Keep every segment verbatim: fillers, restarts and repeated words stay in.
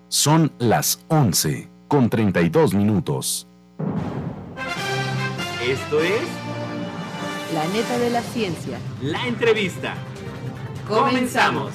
Son las once con treinta y dos minutos. Esto es... La neta de la ciencia. La entrevista. Comenzamos.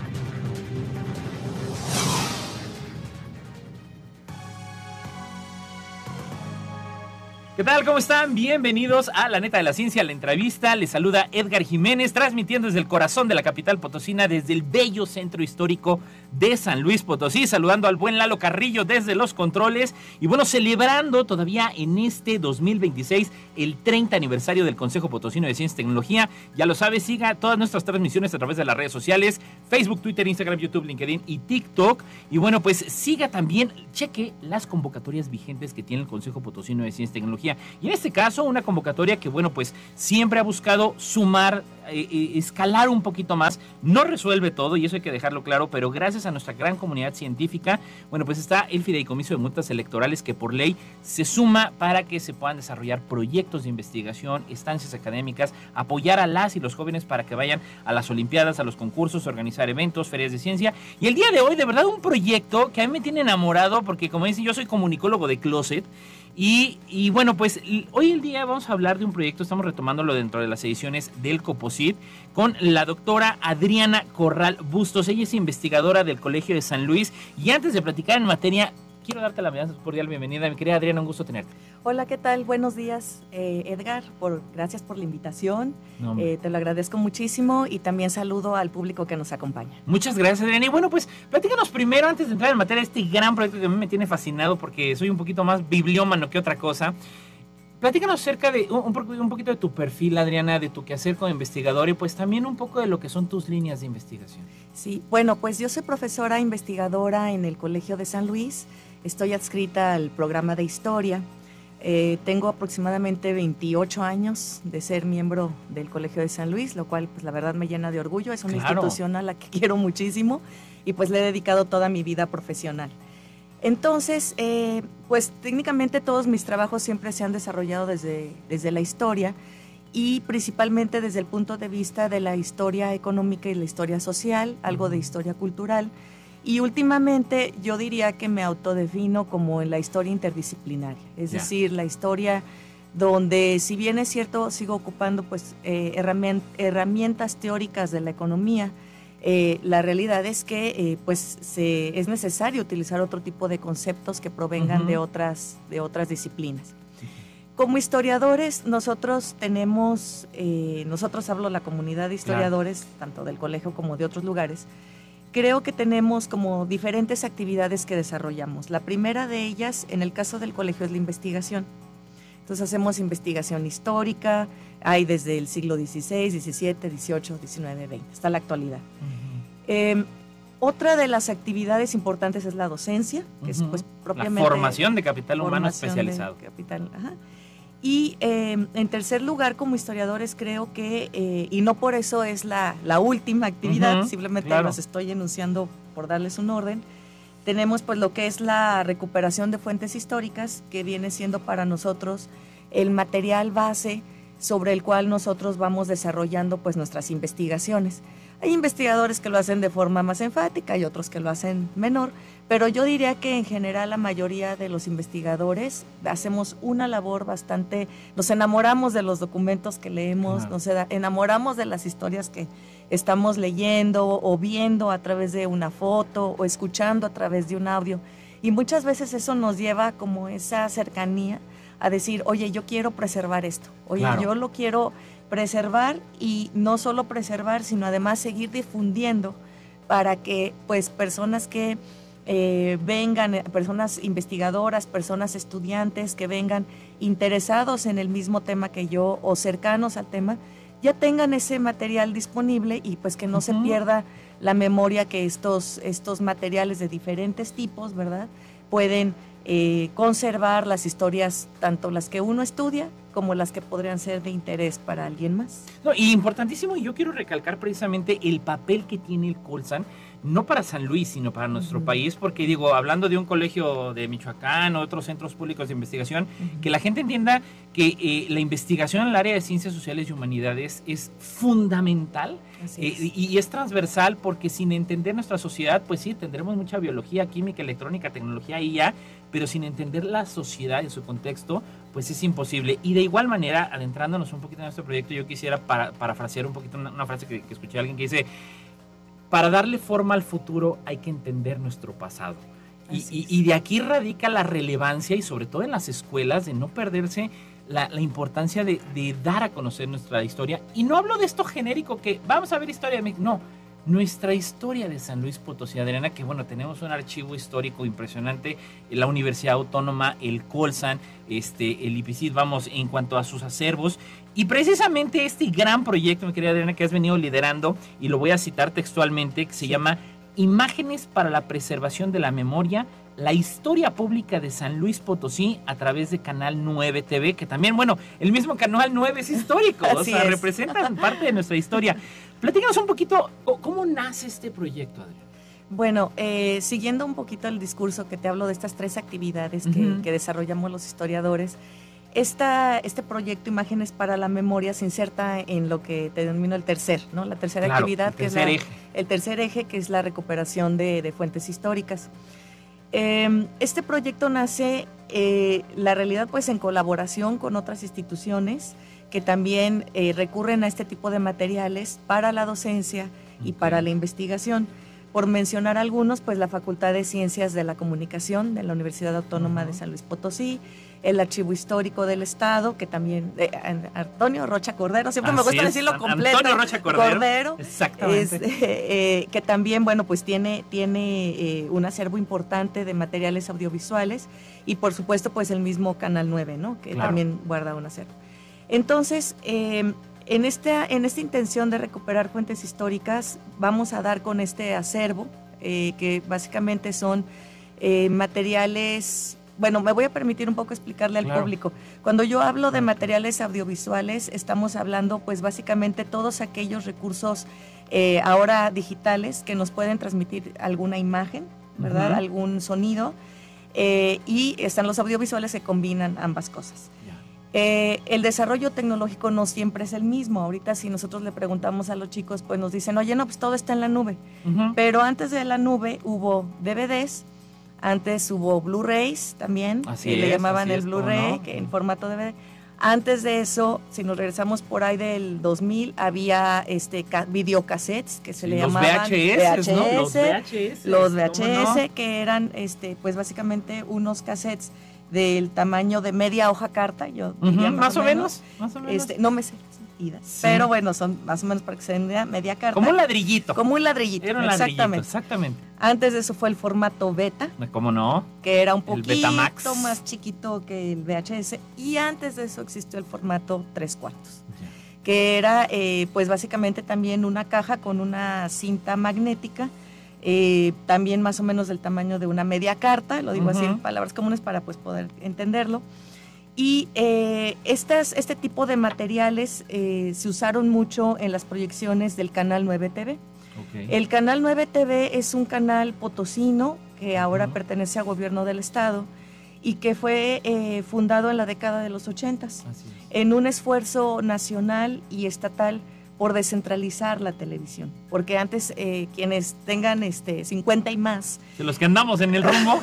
¿Qué tal? ¿Cómo están? Bienvenidos a La Neta de la Ciencia, la entrevista. Les saluda Edgar Jiménez, transmitiendo desde el corazón de la capital potosina, desde el bello centro histórico de San Luis Potosí, saludando al buen Lalo Carrillo desde los controles y bueno, celebrando todavía en este dos mil veintiséis el treinta aniversario del Consejo Potosino de Ciencia y Tecnología. Ya lo sabe, siga todas nuestras transmisiones a través de las redes sociales, Facebook, Twitter, Instagram, YouTube, LinkedIn y TikTok. Y bueno, pues siga también, cheque las convocatorias vigentes que tiene el Consejo Potosino de Ciencia y Tecnología. Y en este caso, una convocatoria que, bueno, pues siempre ha buscado sumar, eh, eh, escalar un poquito más. No resuelve todo, y eso hay que dejarlo claro, pero gracias a nuestra gran comunidad científica, bueno, pues está el Fideicomiso de Multas Electorales, que por ley se suma para que se puedan desarrollar proyectos de investigación, estancias académicas, apoyar a las y los jóvenes para que vayan a las olimpiadas, a los concursos, organizar eventos, ferias de ciencia. Y el día de hoy, de verdad, un proyecto que a mí me tiene enamorado, porque como dicen, yo soy comunicólogo de closet. Y, y bueno, pues hoy el día vamos a hablar de un proyecto, estamos retomándolo dentro de las ediciones del COPOSIT, con la doctora Adriana Corral Bustos. Ella es investigadora del Colegio de San Luis. Y antes de platicar en materia, quiero darte la más cordial bienvenida, mi querida Adriana, un gusto tenerte. Hola, ¿qué tal? Buenos días, eh, Edgar. Por, gracias por la invitación. No, eh, te lo agradezco muchísimo y también saludo al público que nos acompaña. Muchas gracias, Adriana. Y bueno, pues platícanos primero, antes de entrar en materia, este gran proyecto que a mí me tiene fascinado porque soy un poquito más bibliómano que otra cosa. Platícanos acerca de un, un poquito de tu perfil, Adriana, de tu quehacer como investigadora y pues también un poco de lo que son tus líneas de investigación. Sí, bueno, pues yo soy profesora investigadora en el Colegio de San Luis. Estoy adscrita al programa de Historia. Eh, tengo aproximadamente veintiocho años de ser miembro del Colegio de San Luis, lo cual pues la verdad me llena de orgullo. Es una claro. institución a la que quiero muchísimo y pues le he dedicado toda mi vida profesional. Entonces, eh, pues técnicamente todos mis trabajos siempre se han desarrollado desde, desde la historia y principalmente desde el punto de vista de la historia económica y la historia social, algo de historia cultural. Y últimamente yo diría que me autodefino como en la historia interdisciplinaria, es yeah. decir, la historia donde, si bien es cierto, sigo ocupando pues eh, herramient- herramientas teóricas de la economía, eh, la realidad es que eh, pues se, es necesario utilizar otro tipo de conceptos que provengan uh-huh. de otras, de otras disciplinas. Uh-huh. Como historiadores, nosotros tenemos, eh, nosotros hablo la comunidad de historiadores, claro. tanto del colegio como de otros lugares. Creo que tenemos como diferentes actividades que desarrollamos. La primera de ellas, en el caso del colegio, es la investigación. Entonces hacemos investigación histórica, hay desde el siglo dieciséis, diecisiete, dieciocho, diecinueve, veinte, hasta la actualidad. Uh-huh. Eh, otra de las actividades importantes es la docencia, que uh-huh. es pues propiamente... La formación de capital humano especializado. Capital, ajá. Y eh, en tercer lugar, como historiadores, creo que, eh, y no por eso es la, la última actividad, uh-huh, simplemente claro. los estoy enunciando por darles un orden, tenemos pues lo que es la recuperación de fuentes históricas, que viene siendo para nosotros el material base sobre el cual nosotros vamos desarrollando pues nuestras investigaciones. Hay investigadores que lo hacen de forma más enfática y otros que lo hacen menor, pero yo diría que en general la mayoría de los investigadores hacemos una labor bastante, nos enamoramos de los documentos que leemos, claro. nos enamoramos de las historias que estamos leyendo o viendo a través de una foto o escuchando a través de un audio, y muchas veces eso nos lleva como esa cercanía a decir, oye, yo quiero preservar esto, oye, claro. yo lo quiero preservar, y no solo preservar, sino además seguir difundiendo para que pues personas que eh, vengan, personas investigadoras, personas estudiantes que vengan interesados en el mismo tema que yo o cercanos al tema, ya tengan ese material disponible y pues que no uh-huh. se pierda la memoria que estos, estos materiales de diferentes tipos, ¿verdad?, pueden eh, conservar las historias, tanto las que uno estudia como las que podrían ser de interés para alguien más. No, y importantísimo, y yo quiero recalcar precisamente el papel que tiene el Colsan. no para San Luis, sino para nuestro uh-huh. país, porque digo, hablando de un colegio de Michoacán o otros centros públicos de investigación, uh-huh. que la gente entienda que eh, la investigación en el área de ciencias sociales y humanidades es fundamental eh, es. y, y es transversal, porque sin entender nuestra sociedad, pues sí, tendremos mucha biología, química, electrónica, tecnología y ya, pero sin entender la sociedad en su contexto, pues es imposible. Y de igual manera, adentrándonos un poquito en este proyecto, yo quisiera para, parafrasear un poquito una, una frase que, que escuché a alguien que dice: para darle forma al futuro hay que entender nuestro pasado. Y, y, y de aquí radica la relevancia, y sobre todo en las escuelas, de no perderse la, la importancia de, de dar a conocer nuestra historia. Y no hablo de esto genérico que vamos a ver historia de México, no. Nuestra historia de San Luis Potosí, Adriana, que bueno, tenemos un archivo histórico impresionante, la Universidad Autónoma, el Colsan, este, el I P I C I T, vamos, en cuanto a sus acervos, y precisamente este gran proyecto, mi querida Adriana, que has venido liderando, y lo voy a citar textualmente, que se llama Imágenes para la Preservación de la Memoria, la historia pública de San Luis Potosí a través de Canal nueve T V, que también, bueno, el mismo Canal nueve es histórico, o sea, es. representan parte de nuestra historia. Platícanos un poquito, ¿cómo nace este proyecto, Adriana? Bueno, eh, siguiendo un poquito el discurso que te hablo de estas tres actividades que, uh-huh. que desarrollamos los historiadores, esta, este proyecto Imágenes para la Memoria se inserta en lo que te denomino el tercer, ¿no? La tercera claro, actividad, que es la, eje. el tercer eje, que es la recuperación de, de fuentes históricas. Eh, este proyecto nace, eh, la realidad, pues en colaboración con otras instituciones que también eh, recurren a este tipo de materiales para la docencia y okay. para la investigación. Por mencionar algunos, pues la Facultad de Ciencias de la Comunicación de la Universidad Autónoma uh-huh. de San Luis Potosí, el Archivo Histórico del Estado, que también, eh, Antonio Rocha Cordero, siempre Así me gusta es. decirlo completo. Antonio Rocha Cordero. Cordero Exactamente. Es, eh, eh, que también, bueno, pues tiene, tiene eh, un acervo importante de materiales audiovisuales y por supuesto, pues el mismo Canal nueve, ¿no? Que claro. también guarda un acervo. Entonces, eh, en, esta, en esta intención de recuperar fuentes históricas, vamos a dar con este acervo, eh, que básicamente son eh, materiales. Bueno, me voy a permitir un poco explicarle al claro. público. Cuando yo hablo de materiales audiovisuales, estamos hablando pues básicamente todos aquellos recursos eh, ahora digitales que nos pueden transmitir alguna imagen, ¿verdad? Uh-huh. Algún sonido, eh, y están los audiovisuales que combinan ambas cosas. Eh, el desarrollo tecnológico no siempre es el mismo. Ahorita si nosotros le preguntamos a los chicos, pues nos dicen, oye, no, pues todo está en la nube. Uh-huh. Pero antes de la nube hubo D V Ds, antes hubo Blu-rays también, así que es, le llamaban el es, Blu-ray, no? que en formato D V D. Antes de eso, si nos regresamos por ahí del dos mil, había este ca- videocassettes que se sí, le los llamaban V H S, ¿no? Los V H S, los V H S no? que eran este, pues básicamente unos cassettes del tamaño de media hoja carta, yo uh-huh, diría más, más o menos, más o menos. Este, no me sé idas, sí. pero bueno, son más o menos para que se den media carta. Como un ladrillito. Como un ladrillito, era un exactamente. ladrillito, exactamente. Antes de eso fue el formato beta. ¿Cómo no? Que era un poquito más chiquito que el V H S. Y antes de eso existió el formato tres cuartos. Yeah. Que era, eh, pues básicamente también una caja con una cinta magnética. Eh, también más o menos del tamaño de una media carta, lo digo uh-huh. así en palabras comunes para pues poder entenderlo. Y eh, estas, este tipo de materiales eh, se usaron mucho en las proyecciones del Canal nueve T V. Okay. El Canal nueve T V es un canal potosino que ahora uh-huh. pertenece al gobierno del estado y que fue eh, fundado en la década de los ochentas en un esfuerzo nacional y estatal por descentralizar la televisión, porque antes eh, quienes tengan este cincuenta y más, de los que andamos en el rumbo,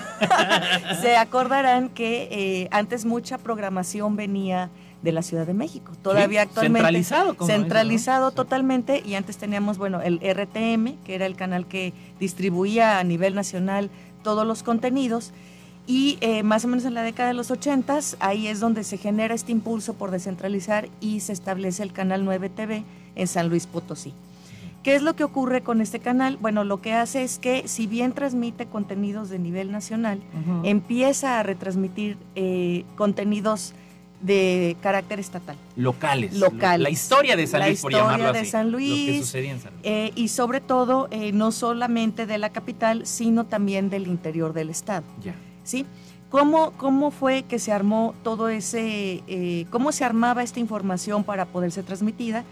se acordarán que eh, antes mucha programación venía de la Ciudad de México, todavía sí, actualmente centralizado, como centralizado eso, ¿no? totalmente, y antes teníamos bueno el R T M, que era el canal que distribuía a nivel nacional todos los contenidos. Y eh, más o menos en la década de los ochentas, ahí es donde se genera este impulso por descentralizar y se establece el Canal nueve T V en San Luis Potosí. ¿Qué es lo que ocurre con este canal? Bueno, lo que hace es que si bien transmite contenidos de nivel nacional, uh-huh. empieza a retransmitir eh, contenidos de carácter estatal. Locales. Locales. La historia de San Luis, por llamarlo así. La historia de San Luis. Lo que sucedía en San Luis. Eh, y sobre todo, eh, no solamente de la capital, sino también del interior del estado. Ya. ¿Sí? ¿Cómo, ¿Cómo fue que se armó todo ese, eh, cómo se armaba esta información para poder ser transmitida?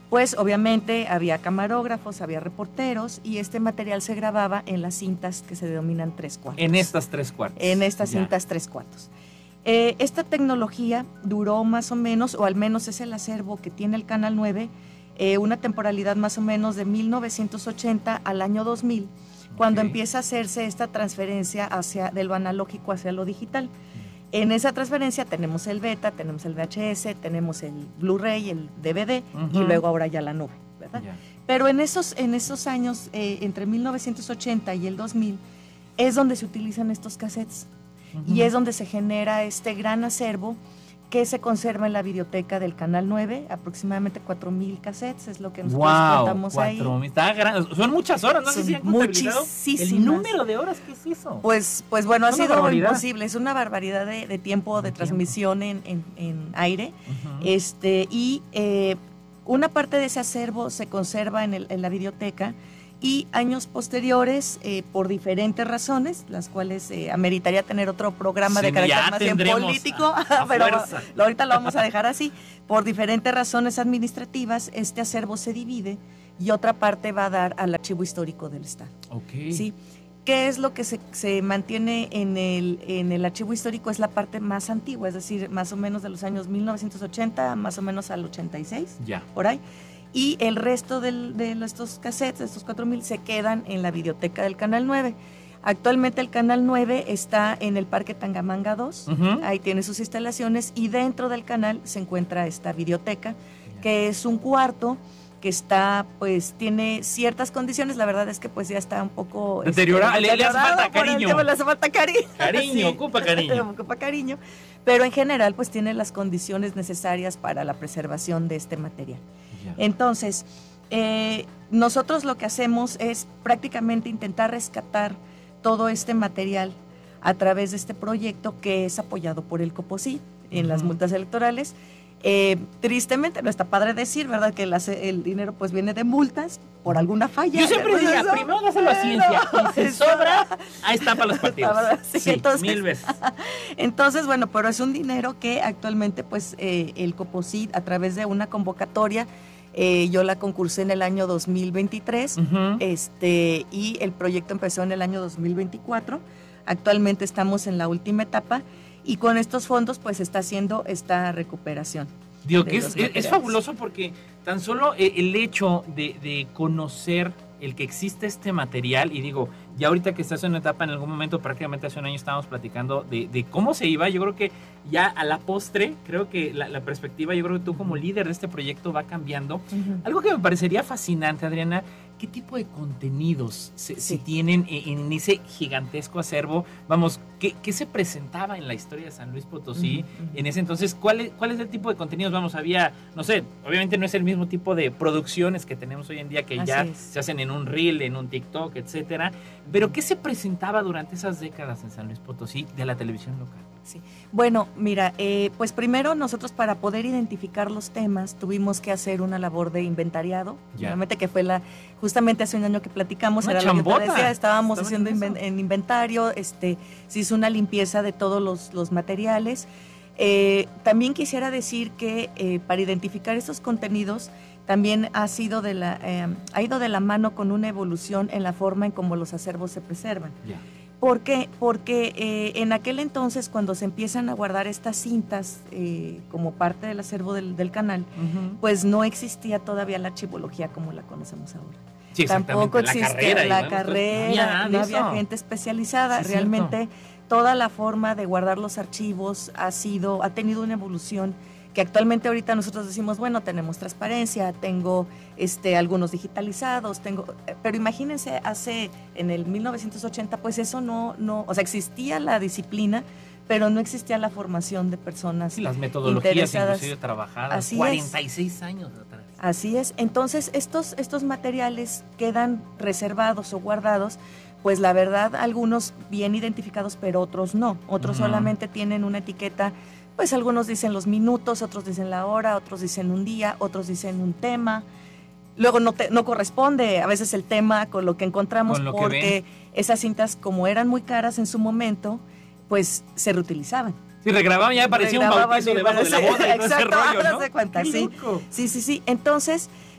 pues obviamente había camarógrafos, había reporteros y este material se grababa en las cintas que se denominan tres cuartos. En estas tres cuartos. En estas ya. cintas tres cuartos. Eh, esta tecnología duró más o menos, o al menos es el acervo que tiene el Canal nueve, eh, una temporalidad más o menos de mil novecientos ochenta al año dos mil, cuando okay. empieza a hacerse esta transferencia hacia, de lo analógico hacia lo digital. En esa transferencia tenemos el beta, tenemos el V H S, tenemos el Blu-ray, el D V D uh-huh. y luego ahora ya la nube, ¿verdad? Yeah. Pero en esos, en esos años, eh, entre mil novecientos ochenta y el dos mil, es donde se utilizan estos cassettes uh-huh. y es donde se genera este gran acervo que se conserva en la videoteca del Canal nueve, aproximadamente cuatro mil cassettes, es lo que nosotros wow, contamos ahí. Está gran, son muchas horas, no sé si han contabilizado el número de horas que es eso. Pues, pues bueno, ha sido imposible, es una barbaridad de, de tiempo de, de transmisión tiempo. En, en, en aire, uh-huh. este y eh, una parte de ese acervo se conserva en, el, en la videoteca, y años posteriores, eh, por diferentes razones, las cuales eh, ameritaría tener otro programa sí, de carácter más bien político, a, a pero lo, ahorita lo vamos a dejar así. Por diferentes razones administrativas, este acervo se divide y otra parte va a dar al Archivo Histórico del Estado. Okay. ¿Sí? ¿Qué es lo que se, se mantiene en el, en el Archivo Histórico? Es la parte más antigua, es decir, más o menos de los años mil novecientos ochenta, más o menos al ochenta y seis, ya. por ahí. Y el resto del, de estos cassettes, de estos cuatro mil, se quedan en la videoteca del Canal nueve. Actualmente el Canal nueve está en el Parque Tangamanga dos, uh-huh. ahí tiene sus instalaciones, y dentro del canal se encuentra esta videoteca, yeah. que es un cuarto que está, pues, tiene ciertas condiciones, la verdad es que pues ya está un poco... Deteriorado, este, le, le hace falta cariño. Le hace falta cariño. Cariño, sí, ocupa cariño. Ocupa cariño, pero en general pues tiene las condiciones necesarias para la preservación de este material. Yeah. Entonces, eh, nosotros lo que hacemos es prácticamente intentar rescatar todo este material a través de este proyecto que es apoyado por el COPOSIT en uh-huh. las multas electorales. Eh, tristemente, no está padre decir, ¿verdad?, que el, el dinero pues viene de multas por alguna falla. Yo siempre decía, eso, primero dáselo a ciencia, y si sobra, ahí está para los partidos. Sí, sí, entonces, mil veces. Entonces, bueno, pero es un dinero que actualmente pues eh, el COPOSIT, a través de una convocatoria, Eh, yo la concursé en el año dos mil veintitrés, uh-huh. este, y el proyecto empezó en el año dos mil veinticuatro. Actualmente estamos en la última etapa y con estos fondos pues está haciendo esta recuperación. Digo que es, es, es fabuloso porque tan solo el hecho de, de conocer el que existe este material, y digo, ya ahorita que estás en una etapa, en algún momento, prácticamente hace un año estábamos platicando de, de cómo se iba, yo creo que ya a la postre, creo que la, la perspectiva, yo creo que tú como líder de este proyecto va cambiando. Uh-huh. Algo que me parecería fascinante, Adriana, ¿qué tipo de contenidos se, sí. se tienen en, en ese gigantesco acervo? Vamos, ¿qué, ¿qué se presentaba en la historia de San Luis Potosí uh-huh, uh-huh. en ese entonces? ¿Cuál es, ¿Cuál es el tipo de contenidos? Vamos, había, no sé, obviamente no es el mismo tipo de producciones que tenemos hoy en día, que Así ya es. se hacen en un reel, en un TikTok, etcétera. Pero ¿qué se presentaba durante esas décadas en San Luis Potosí de la televisión local? Sí. Bueno, mira, eh, pues primero nosotros para poder identificar los temas tuvimos que hacer una labor de inventariado, realmente que fue la, justamente hace un año que platicamos, una era chambota. Lo que te decía, estábamos Estaba haciendo en, inven, en inventario, este, se hizo una limpieza de todos los, los materiales. Eh, también quisiera decir que eh, para identificar estos contenidos también ha sido de la, eh, ha ido de la mano con una evolución en la forma en cómo los acervos se preservan. Yeah. ¿Por qué? Porque eh, en aquel entonces, cuando se empiezan a guardar estas cintas eh, como parte del acervo del, del canal, uh-huh. pues no existía todavía la archivología como la conocemos ahora. Sí, Tampoco existía la carrera, la ¿no? carrera, no no había gente especializada. Sí, realmente cierto. Toda la forma de guardar los archivos ha sido, ha tenido una evolución que actualmente ahorita nosotros decimos, bueno, tenemos transparencia, tengo este, algunos digitalizados, tengo, pero imagínense, hace, en el mil novecientos ochenta, pues eso no, no, o sea, existía la disciplina, pero no existía la formación de personas sí, las metodologías inclusive trabajadas, Así cuarenta y seis es. años atrás. Así es, entonces estos, estos materiales quedan reservados o guardados, pues la verdad, algunos bien identificados, pero otros no, otros uh-huh. solamente tienen una etiqueta. Pues algunos dicen los minutos, otros dicen la hora, otros dicen un día, otros dicen un tema. Luego no, te, no corresponde a veces el tema con lo que encontramos lo porque que esas cintas, como eran muy caras en su momento, pues se reutilizaban. Sí, regrababan, ya parecía un bautizo debajo de la boda. Exacto, y todo ese rollo, ¿no? De cuenta, sí. sí, sí, sí. Entonces,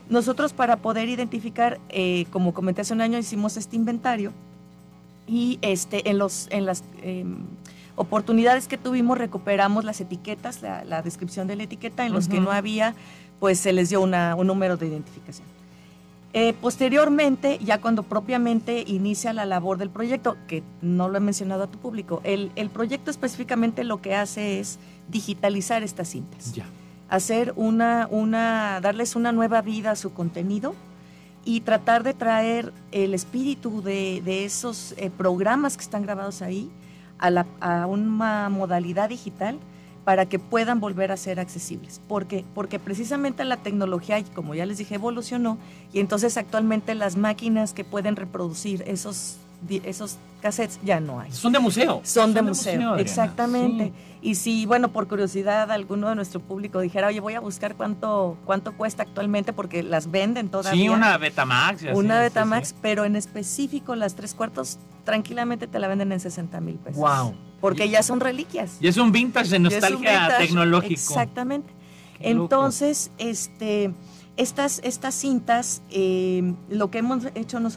Nosotros para poder identificar, eh, como comenté hace un año, hicimos este inventario y este, en, los, en las eh, oportunidades que tuvimos recuperamos las etiquetas, la, la descripción de la etiqueta, en los uh-huh. que no había, pues se les dio una, un número de identificación. Eh, posteriormente, ya cuando propiamente inicia la labor del proyecto, que no lo he mencionado a tu público, el, el proyecto específicamente lo que hace es digitalizar estas cintas. Ya. Hacer una, una, darles una nueva vida a su contenido y tratar de traer el espíritu de, de esos eh, programas que están grabados ahí a, la, a una modalidad digital para que puedan volver a ser accesibles. ¿Por qué? Porque precisamente la tecnología, como ya les dije, evolucionó y entonces actualmente las máquinas que pueden reproducir esos, esos cassettes ya no hay. Son de museo. Son, Son de, de museo, museo exactamente. Sí. Y si, bueno, por curiosidad, alguno de nuestro público dijera, oye, voy a buscar cuánto, cuánto cuesta actualmente, porque las venden todavía. Sí, una Betamax. Una así, Betamax, sí, sí. pero en específico las tres cuartos tranquilamente te la venden en sesenta mil pesos. Wow. Porque ya son reliquias. Y es un vintage de nostalgia vintage, tecnológico. Exactamente. Qué Entonces, loco. este, estas, estas cintas, eh, lo que hemos hecho nosotros